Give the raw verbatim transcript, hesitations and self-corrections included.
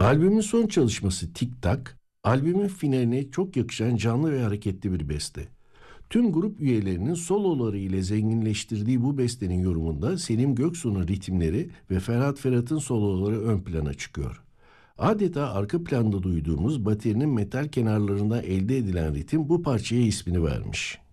Albümün son çalışması Tik Tak, albümün finaline çok yakışan canlı ve hareketli bir beste. Tüm grup üyelerinin soloları ile zenginleştirdiği bu bestenin yorumunda Selim Göksu'nun ritimleri ve Ferhat Ferhat'ın soloları ön plana çıkıyor. Adeta arka planda duyduğumuz baterinin metal kenarlarında elde edilen ritim bu parçaya ismini vermiş.